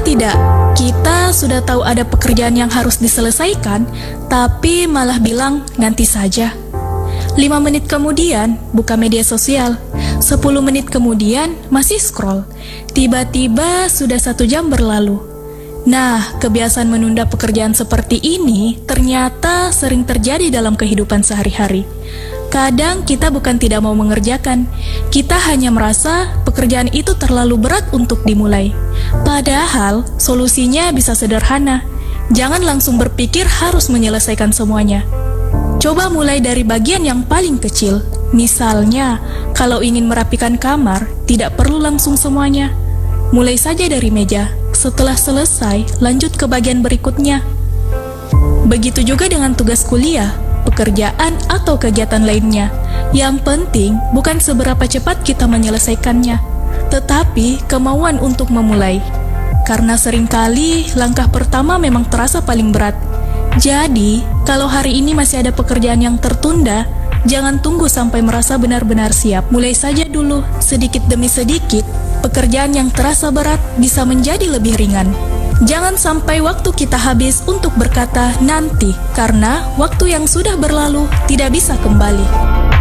tidak? Kita sudah tahu ada pekerjaan yang harus diselesaikan, tapi malah bilang nanti saja. 5 menit kemudian, buka media sosial. 10 menit kemudian, masih scroll. Tiba-tiba sudah 1 jam berlalu. Nah, kebiasaan menunda pekerjaan seperti ini ternyata sering terjadi dalam kehidupan sehari-hari. Kadang kita bukan tidak mau mengerjakan, kita hanya merasa pekerjaan itu terlalu berat untuk dimulai. Padahal, solusinya bisa sederhana. Jangan langsung berpikir harus menyelesaikan semuanya. Coba mulai dari bagian yang paling kecil. Misalnya, kalau ingin merapikan kamar, tidak perlu langsung semuanya. Mulai saja dari meja. Setelah selesai, lanjut ke bagian berikutnya. Begitu juga dengan tugas kuliah, pekerjaan, atau kegiatan lainnya. Yang penting bukan seberapa cepat kita menyelesaikannya, tetapi kemauan untuk memulai. Karena seringkali langkah pertama memang terasa paling berat. Jadi, kalau hari ini masih ada pekerjaan yang tertunda, jangan tunggu sampai merasa benar-benar siap. Mulai saja dulu, sedikit demi sedikit, pekerjaan yang terasa berat bisa menjadi lebih ringan. Jangan sampai waktu kita habis untuk berkata nanti, karena waktu yang sudah berlalu tidak bisa kembali.